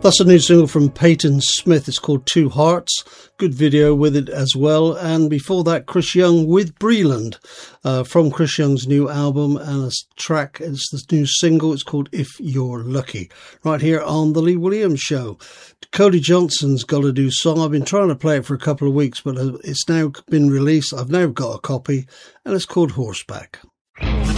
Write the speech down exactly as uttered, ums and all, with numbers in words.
That's a new single from Peyton Smith. It's called Two Hearts. Good video with it as well. And before that, Chris Young with Breland uh, from Chris Young's new album, and a track, it's the new single. It's called If You're Lucky. Right here on The Lee Williams Show. Cody Johnson's got a new song. I've been trying to play it for a couple of weeks, but it's now been released. I've now got a copy, and it's called Horseback.